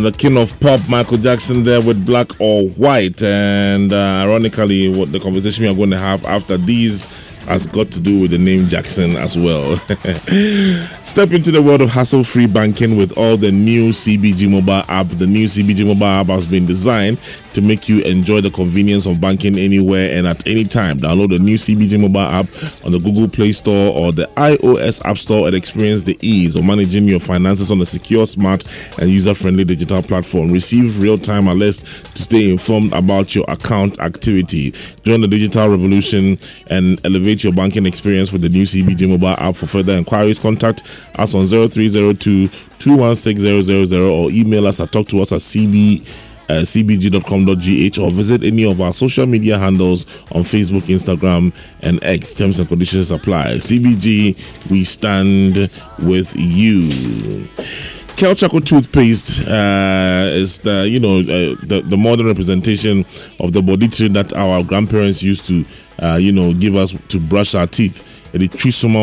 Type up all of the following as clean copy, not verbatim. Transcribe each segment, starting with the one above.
the king of pop, Michael Jackson, there with Black or White. And ironically, what the conversation we are going to have after these has got to do with the name Jackson as well. Step into the world of hassle-free banking with all the new CBG mobile app. The new CBG mobile app has been designed to make you enjoy the convenience of banking anywhere and at any time. Download the new CBG mobile app on the Google Play Store or the iOS App Store and experience the ease of managing your finances on a secure, smart, and user-friendly digital platform. Receive real-time alerts to stay informed about your account activity. Join the digital revolution and elevate your banking experience with the new CBG mobile app. For further inquiries, contact us on 0302-216-000 or email us at talktous@cbg.com.gh or visit any of our social media handles on Facebook, Instagram, and X. Terms and conditions apply. CBG, we stand with you. Kel Charcoal toothpaste is the modern representation of the body treat that our grandparents used to give us to brush our teeth. And and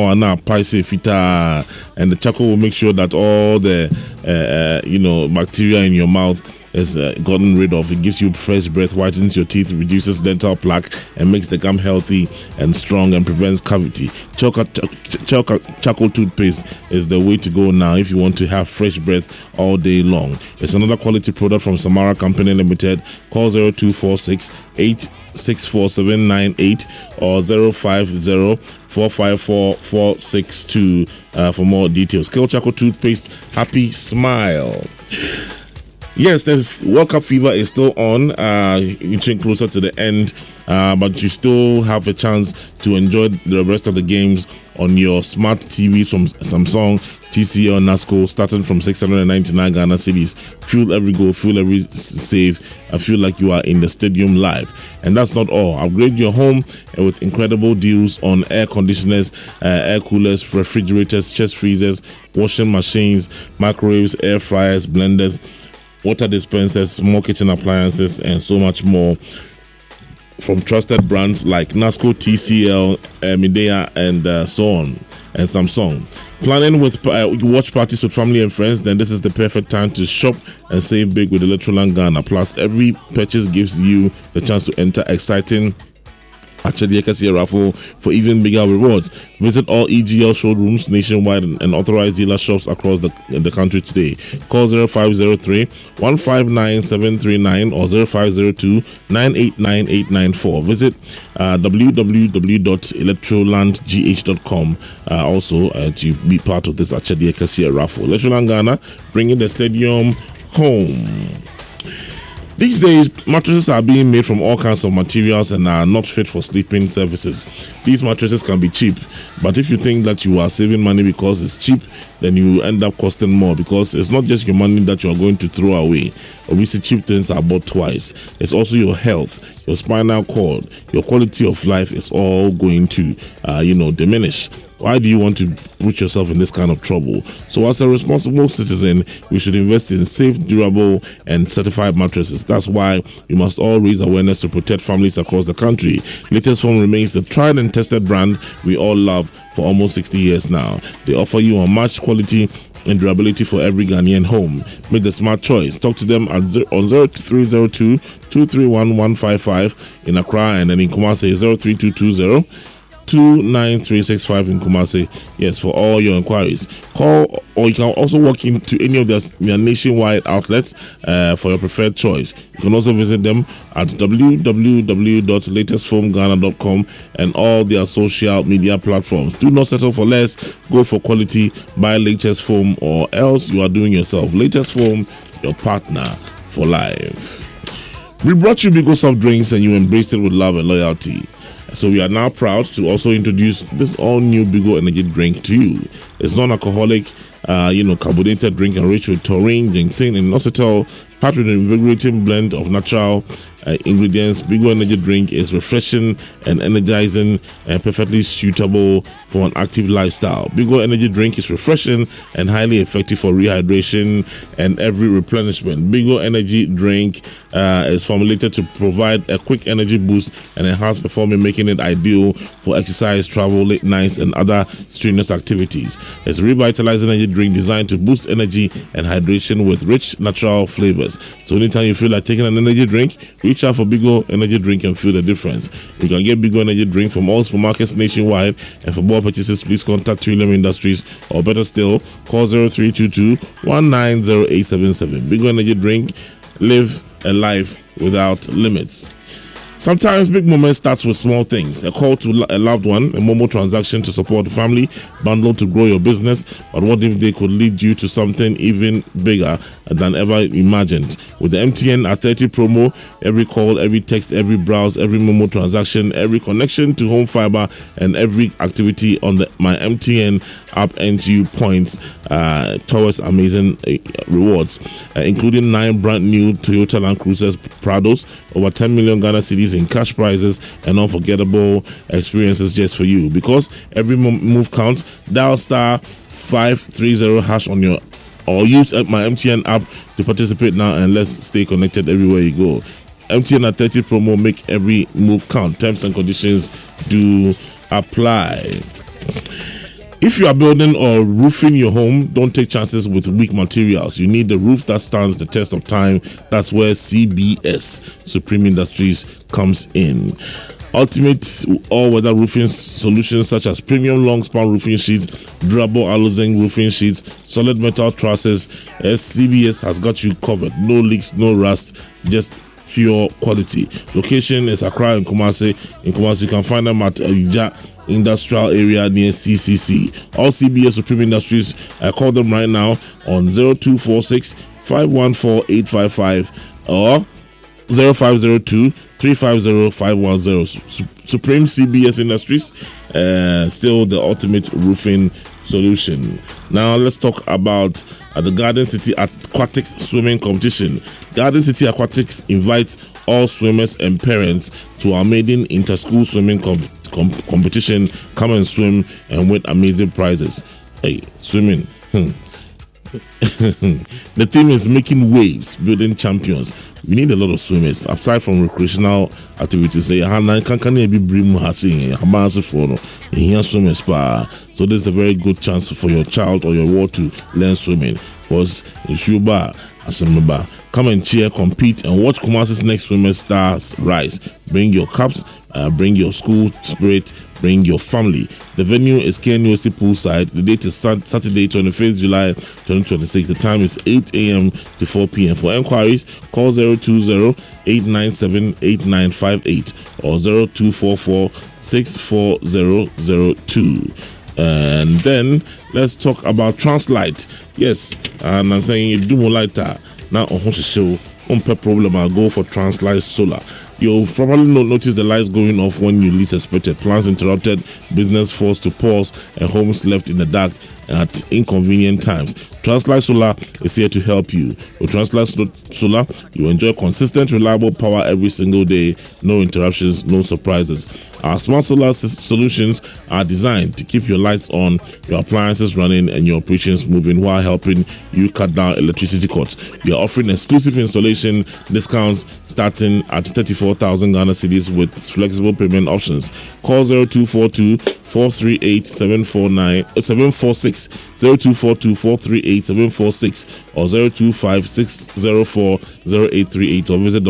the charcoal will make sure that all the bacteria in your mouth is gotten rid of. It gives you fresh breath, whitens your teeth, reduces dental plaque, and makes the gum healthy and strong and prevents cavity. Charcoal toothpaste is the way to go now if you want to have fresh breath all day long. It's another quality product from Samara Company Limited. Call 0246 864798 or 050-454-462 for more details. Kel Charcoal toothpaste, happy smile. Yes, the World Cup fever is still on, inching closer to the end, but you still have a chance to enjoy the rest of the games on your smart TV from Samsung, TCL, NASCO, starting from 699 Ghana cedis. Feel every goal, feel every save, and feel like you are in the stadium live. And that's not all. Upgrade your home with incredible deals on air conditioners, air coolers, refrigerators, chest freezers, washing machines, microwaves, air fryers, blenders, water dispensers, small kitchen appliances, and so much more from trusted brands like NASCO, TCL, Midea, and so on, and Samsung. Planning with watch parties with family and friends? Then this is the perfect time to shop and save big with Electroland Ghana. Plus, every purchase gives you the chance to enter exciting Achadi Ekasia raffle for even bigger rewards. Visit all EGL showrooms nationwide and authorized dealer shops across the country today. Call 0503-159-739 or 0502-989-894. Visit www.electrolandgh.com also to be part of this Achadi Ekasia raffle. Electroland Ghana, bringing the stadium home. These days, mattresses are being made from all kinds of materials and are not fit for sleeping services. These mattresses can be cheap, but if you think that you are saving money because it's cheap, then you end up costing more, because it's not just your money that you are going to throw away. Obviously, cheap things are bought twice. It's also your health, your spinal cord, your quality of life is all going to, diminish. Why do you want to put yourself in this kind of trouble? So as a responsible citizen, we should invest in safe, durable, and certified mattresses. That's why we must all raise awareness to protect families across the country. Latest Foam remains the tried and tested brand we all love for almost 60 years now. They offer you unmatched quality and durability for every Ghanaian home. Make the smart choice. Talk to them on 0302-231-155 in Accra, and then in Kumasi 03220 29365 in Kumasi. Yes, for all your inquiries. Call, or you can also walk into any of their nationwide outlets for your preferred choice. You can also visit them at www.latestfoamghana.com and all their social media platforms. Do not settle for less. Go for quality. Buy Latest Foam, or else you are doing yourself. Latest Foam, your partner for life. We brought you Bigo soft drinks and you embraced it with love and loyalty. So we are now proud to also introduce this all-new Bigo Energy drink to you. It's non-alcoholic, carbonated drink enriched with taurine, ginseng, and inositol, packed with an invigorating blend of natural ingredients. Bigo Energy Drink is refreshing and energizing and perfectly suitable for an active lifestyle. Bigo Energy Drink is refreshing and highly effective for rehydration and every replenishment. Bigo Energy Drink is formulated to provide a quick energy boost and enhance performance, making it ideal for exercise, travel, late nights, and other strenuous activities. It's a revitalizing energy drink designed to boost energy and hydration with rich natural flavors. So anytime you feel like taking an energy drink, reach out for Bigo Energy Drink and feel the difference. You can get Bigo Energy Drink from all supermarkets nationwide, and for more purchases, please contact Trillium Industries, or better still, call 0322 190877. Bigo Energy Drink, live a life without limits. Sometimes big moments starts with small things. A call to a loved one, a Momo transaction to support the family, bundle to grow your business. But what if they could lead you to something even bigger than ever imagined? With the MTN at 30 promo, every call, every text, every browse, every Momo transaction, every connection to home fiber, and every activity on my MTN app earns you points towards amazing rewards, including 9 brand new Toyota Land Cruisers Prados, over 10 million Ghana cedis in cash prizes, and unforgettable experiences just for you. Because every move counts, dial star 530 hash on your, or use my MTN app to participate now, and let's stay connected everywhere you go. MTN at 30 promo, make every move count. Terms and conditions do apply. If you are building or roofing your home, don't take chances with weak materials. You need the roof that stands the test of time. That's where CBS, Supreme Industries, comes in. Ultimate all-weather roofing solutions such as premium long-span roofing sheets, durable alu-zinc roofing sheets, solid metal trusses. CBS has got you covered. No leaks, no rust, just pure quality. Location is Accra and Kumasi. In Kumasi, you can find them at Ija Industrial Area near CCC. All CBS Supreme Industries, call them right now on 0246 514 855 or 0502 350 510. Supreme CBS Industries, still the ultimate roofing solution. Now let's talk about the Garden City Aquatics Swimming Competition. Garden City Aquatics invites all swimmers and parents to our maiden inter-school swimming competition. Come and swim and win amazing prizes. Hey, swimming. The team is making waves, building champions. We need a lot of swimmers aside from recreational activities. So this is a very good chance for your child or your ward to learn swimming. Because come and cheer, compete, and watch Kumasi's next swimmer stars rise. Bring your cups, bring your school spirit, bring your family. The venue is KN University Poolside. The date is Saturday, 25th July 2026. The time is 8 a.m. to 4 p.m. For enquiries, call 020-897-8958 or 0244-64002. And then let's talk about Translite. Yes, and I'm saying you do more like that. Now on the show, problem, I'll go for Translite Solar. You'll probably not notice the lights going off when you least expected. Plans interrupted, business forced to pause, and homes left in the dark at inconvenient times. Translite Solar is here to help you. With Translite Solar, you enjoy consistent, reliable power every single day. No interruptions, no surprises. Our smart solar solutions are designed to keep your lights on, your appliances running, and your operations moving while helping you cut down electricity costs. We are offering exclusive installation discounts starting at 34,000 Ghana cedis with flexible payment options. Call 0242 438 746, 0242 438 746 or 025 604 0838 or visit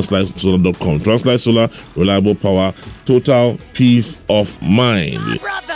www.translitesolar.com. Translite Solar, reliable power, total peace of mind.